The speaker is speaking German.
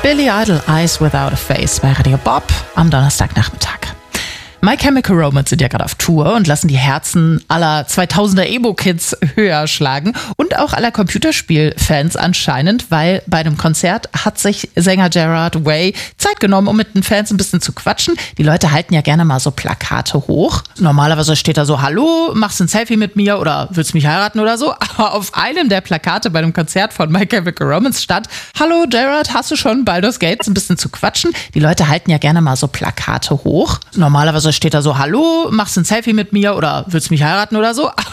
Billy Idol, Eyes Without a Face bei Radio Bob am Donnerstagnachmittag. My Chemical Romance sind ja gerade auf Tour und lassen die Herzen aller 2000er Emo-Kids höher schlagen und auch aller Computerspiel-Fans anscheinend, weil bei einem Konzert hat sich Sänger Gerard Way Zeit genommen, um mit den Fans ein bisschen zu quatschen. Die Leute halten ja gerne mal so Plakate hoch. Normalerweise steht da so, hallo, machst ein Selfie mit mir oder willst mich heiraten oder so. Aber auf einem der Plakate bei einem Konzert von My Chemical Romance stand, hallo Gerard, hast du schon Baldur's Gate ein bisschen zu quatschen? Die Leute halten ja gerne mal so Plakate hoch. Normalerweise steht da so, hallo, machst ein Selfie mit mir oder willst mich heiraten oder so.